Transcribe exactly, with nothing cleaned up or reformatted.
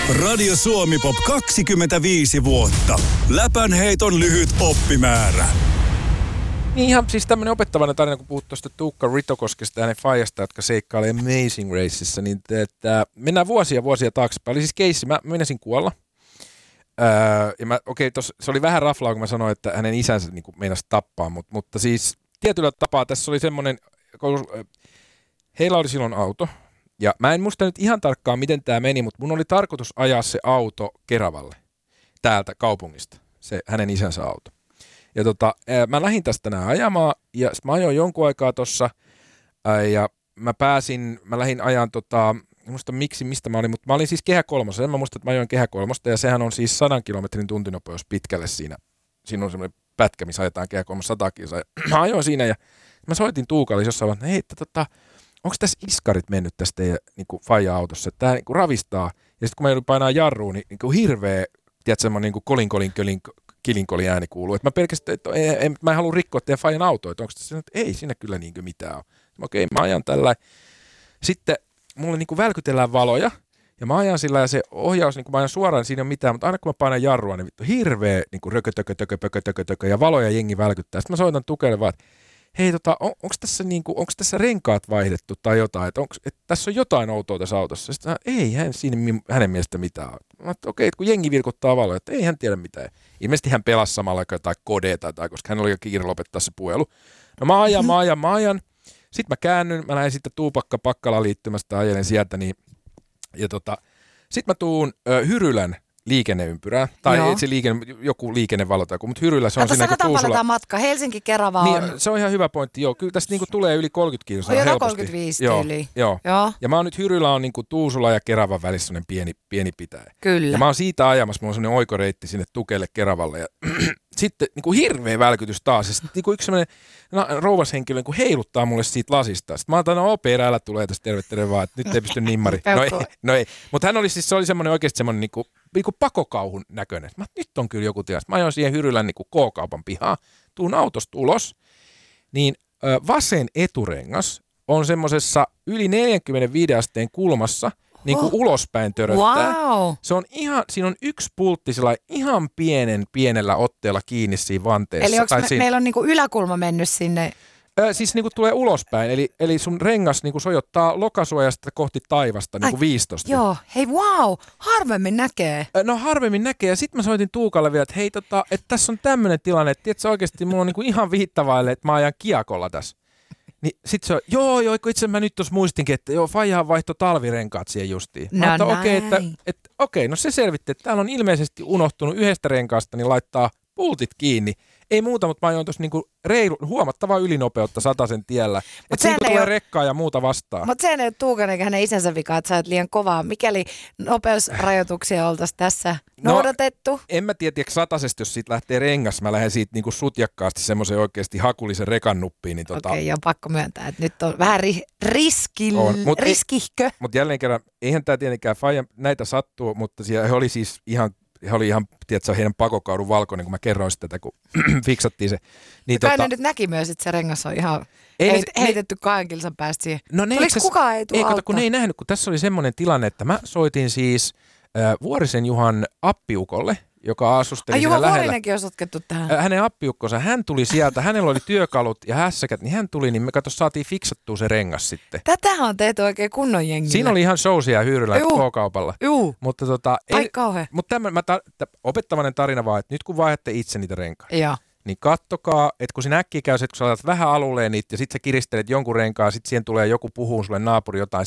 Radio Suomi Pop kaksikymmentäviisi vuotta. Läpänheiton lyhyt oppimäärä. Niin ihan siis tämmöinen opettavainen tarina, kun puhut tuosta Tuukka Ritokoskesta ja hänen faijasta, jotka seikkailee Amazing Raceissa, niin että mennään vuosia vuosia taaksepäin. Oli siis keissi, mä menisin kuolla. Öö, ja mä, okei, tos, se oli vähän raflaa, kun mä sanoin, että hänen isänsä niin meinasi tappaa, mutta, mutta siis tietyllä tapaa tässä oli semmoinen, heillä oli silloin auto, ja mä en muista nyt ihan tarkkaan, miten tämä meni, mutta mun oli tarkoitus ajaa se auto Keravalle, täältä kaupungista, se hänen isänsä auto. Ja tota, mä lähdin tästä nää ajamaan, ja sit mä ajoin jonkun aikaa tossa, ja mä pääsin, mä lähdin ajan tota, en muista miksi, mistä mä olin, mutta mä olin siis Kehä kolmosta. En mä muista, että mä ajoin Kehä kolmosta, ja sehän on siis sadan kilometrin tuntinopeus pitkälle siinä. Siinä on semmoinen pätkä, missä ajetaan Kehä kolmosta sata kilsaa. Mä ajoin siinä, ja mä soitin Tuukalle jossain vaiheessa, että hei, että tota, onko tässä iskarit mennyt tästä teidän niin faija-autossa, että tää niin ravistaa. Ja sitten kun mä joudun painaa jarruun, niin, niin kuin hirveä, tiedätkö, semmoinen niin kolin, kolin, kolin, kilinkoli ääni kuuluu. Että mä pelkästään, että en, en, mä en halua rikkoa teidän faijan autoa, että onko tässä, että ei siinä kyllä niin kuin mitään ole. Okei, okay, mä ajan tällä. Sitten mulle niin kuin välkytellään valoja, ja mä ajan sillä, ja se ohjaus, niin kuin mä ajan suoraan, niin siinä ei ole mitään, mutta aina kun mä painan jarrua, niin vittu hirveä niin kuin rökö, tökö, tökö, pökö, tökö, tökö, ja valoja jengi välkyttää. Sitten mä soitan Tukelle vaan, että hei, tota, on, onko tässä, niin kuin, onko tässä renkaat vaihdettu tai jotain, että, onko, että tässä on jotain outoa tässä autossa. Sitten ei hän, siinä hänen mielestä mitään ole. Mä että okei, että kun jengi vilkuttaa valoja, että ei hän tiedä mitään. Ilmeisesti hän pelasi samalla jotain kodeta, tai koska hän oli jo kiire lopettaa se puhelu. No mä ajan, mä ajan, mä ajan. Sitten mä käännyn, mä lähden sitten Tuupakka Pakkala liittymästä, ajelen sieltä, niin, ja tota, sitten mä tuun ö, Hyrylän liikenneympyrään, tai Joo. et se liikenne, joku liikennevalo tai joku, mutta Hyrylä se on Mutta siinä kuin sanotaan Tuusula. matka. Helsinki-Kerava on... Niin, se on ihan hyvä pointti, joo. Kyllä tästä niinku tulee yli kolmekymmentä kilsaa on helposti. kolmekymmentäviisi joo, tyyliin. joo. Joo. Ja mä oon nyt Hyrylä on niinku Tuusula ja Keravan välissä sellainen pieni, pieni pitäjä. Kyllä. Ja mä oon siitä ajamassa, mulla on sellainen oikoreitti sinne Tukelle Keravalle. Ja sitten niinku hirveä välkytys taas. Ja sitten niinku yksi sellainen no, rouvashenkilö niinku heiluttaa mulle siitä lasista. Sitten mä oon tainnut, no opee, älä tulee tästä terve, terve vaan, että nyt ei pysty nimmari. No ei, no ei. Mutta hän oli siis, se oli semmoinen oikeasti semmoinen niinku, niinku pakokauhun näköinen. Mä, nyt on kyllä joku tilanne. Mä ajoin siihen Hyrylän niinku K-kaupan pihaan, tuun autosta ulos, niin ö, vasen eturengas on semmoisessa yli neljäkymmentäviisi asteen kulmassa, niin kuin ulospäin töröttää. Wow. Se on ihan, siinä on yksi pultti ihan pienen pienellä otteella kiinni siinä vanteessa. Eli onko me, siinä, meillä on niinku yläkulma mennyt sinne? ö, siis niin kuin tulee ulospäin, eli, eli sun rengas niin kuin sojottaa lokasuojasta kohti taivasta niin kuin viistosta. Joo, hei wow, harvemmin näkee. Ö, no harvemmin näkee, ja sitten mä soitin Tuukalle vielä, että hei tota, että tässä on tämmöinen tilanne, että tiedätkö oikeasti mulla on niin kuin ihan viittavaille, että mä ajan kiakolla tässä. Niin sit se on, joo, joo, kun itse mä nyt tuossa muistinkin, että joo, faijahan vaihtoi talvirenkaat siihen justiin. No Mutta näin. okei, että, että, okei, no se selvitti, että täällä on ilmeisesti unohtunut yhdestä renkaasta, niin laittaa pultit kiinni. Ei muuta, mutta mä ajoin tuossa niinku reilu, huomattavaa ylinopeutta satasen tiellä. Että siinä kun tulee ole... rekkaa ja muuta vastaan. Mutta se ei ole Tuukan eikä hänen isänsä vika, että sä oot liian kovaa. Mikäli nopeusrajoituksia oltaisiin tässä no, noudatettu? En mä tiedä, satasesta, jos siitä lähtee rengas, mä lähden siitä niinku sutjakkaasti semmoisen oikeasti hakullisen rekan nuppiin. Niin tota... Okei, okay, joo, pakko myöntää, että nyt on vähän ri- riskil... on, mut riskihkö. Mutta jälleen kerran, eihän tämä tietenkään faija näitä sattuu, mutta siellä he oli siis ihan... He oli ihan, tiedätkö, heidän pakokaudun valkoinen, kun mä kerroin sitä tätä, kun fiksattiin se. Niin, kai tota, ne nyt näki myös, että se rengas on ihan ei heit, ne, heitetty kahden kilsan päästä siihen. No ne Tuliko kukaan ei tule Ei, kato, auttaa? kun ne ei nähnyt, kun tässä oli semmoinen tilanne, että mä soitin siis äh, Vuorisen Juhan appiukolle, joka asusteli Ai siinä Juha lähellä. Vuorinenkin on sotkettu tähän. Äh, hänen appiukkonsa, hän tuli sieltä, hänellä oli työkalut ja hässäkät, niin hän tuli, niin me katso saatiin fiksattua se rengas sitten. Tätähän on tehty oikein kunnon jengillä. Siinä oli ihan showsia Hyyrylän K-kaupalla. Juu, mutta tota, ai ei, kauhean. mutta tämä mä ta, ta, opettavainen tarina vaan, että nyt kun vaihdatte itse niitä renkaita, Joo. niin kattokaa, että kun sinä äkkiä käy, että kun sä laitat vähän alulleen niitä ja sitten sä kiristelet jonkun renkaan, sitten siihen tulee joku puhuu sulle naapuri jotain,